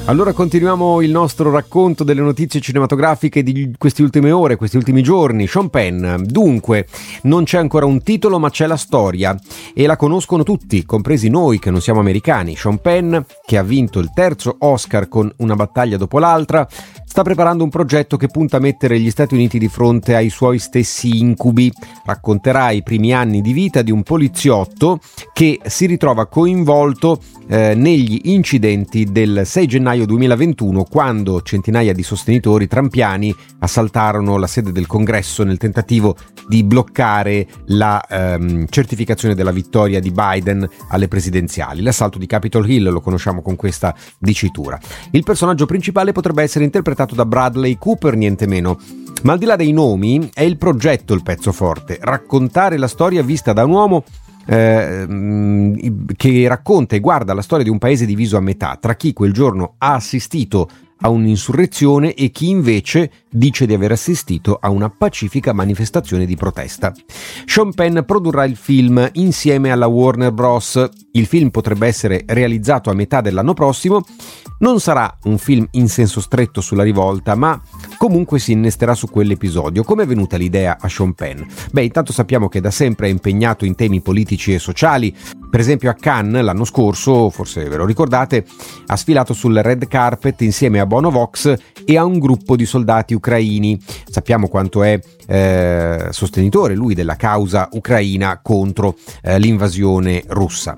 Allora continuiamo il nostro racconto delle notizie cinematografiche di queste ultime ore, questi ultimi giorni. Sean Penn, dunque, non c'è ancora un titolo ma c'è la storia e la conoscono tutti, compresi noi che non siamo americani. Sean Penn, che ha vinto il terzo Oscar con Una battaglia dopo l'altra, sta preparando un progetto che punta a mettere gli Stati Uniti di fronte ai suoi stessi incubi. Racconterà i primi anni di vita di un poliziotto che si ritrova coinvolto negli incidenti del 6 gennaio 2021, quando centinaia di sostenitori trumpiani assaltarono la sede del Congresso nel tentativo di bloccare la certificazione della vittoria di Biden alle presidenziali. L'assalto di Capitol Hill lo conosciamo con questa dicitura. Il personaggio principale potrebbe essere interpretato da Bradley Cooper, niente meno. Ma al di là dei nomi, è il progetto il pezzo forte. Raccontare la storia vista da un uomo che racconta e guarda la storia di un paese diviso a metà, tra chi quel giorno ha assistito a un'insurrezione e chi invece dice di aver assistito a una pacifica manifestazione di protesta. Sean Penn produrrà il film insieme alla Warner Bros. Il film potrebbe essere realizzato a metà dell'anno prossimo. Non sarà un film in senso stretto sulla rivolta, ma comunque si innesterà su quell'episodio. Come è venuta l'idea a Sean Penn? Beh, intanto sappiamo che da sempre è impegnato in temi politici e sociali. Per esempio a Cannes l'anno scorso, forse ve lo ricordate, ha sfilato sul red carpet insieme a Bono Vox e a un gruppo di soldati ucraini. Sappiamo quanto è sostenitore lui della causa ucraina contro l'invasione russa.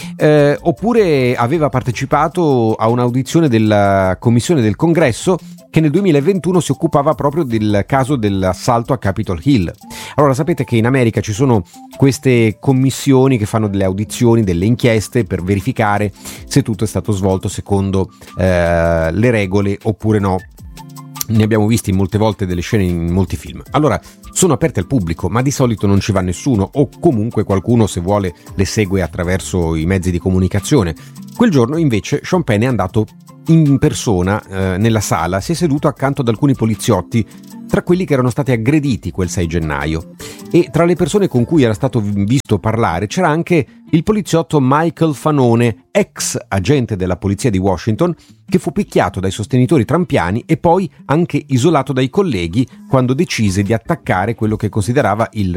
Oppure aveva partecipato a un'audizione della Commissione del Congresso che nel 2021 si occupava proprio del caso dell'assalto a Capitol Hill. Allora sapete che in America ci sono queste commissioni che fanno delle audizioni, delle inchieste per verificare se tutto è stato svolto secondo le regole oppure no. Ne abbiamo visti molte volte delle scene in molti film. Allora, sono aperte al pubblico, ma di solito non ci va nessuno, o comunque qualcuno, se vuole, le segue attraverso i mezzi di comunicazione. Quel giorno, invece, Sean Penn è andato in persona nella sala, si è seduto accanto ad alcuni poliziotti, tra quelli che erano stati aggrediti quel 6 gennaio. E tra le persone con cui era stato visto parlare c'era anche il poliziotto Michael Fanone, ex agente della polizia di Washington, che fu picchiato dai sostenitori trumpiani e poi anche isolato dai colleghi quando decise di attaccare quello che considerava il